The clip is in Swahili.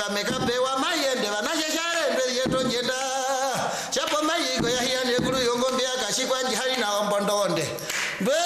manga mekapewa mayende vanashashare ndwe yetonjenda chapo mayigo yahiya nekuru yongombe akashikwa njihari na ombondonde